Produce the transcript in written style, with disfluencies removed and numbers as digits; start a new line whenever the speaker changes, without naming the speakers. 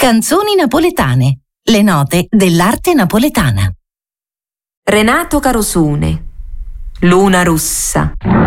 Canzoni napoletane, le note dell'arte napoletana.
Renato Carosone, Luna Russa.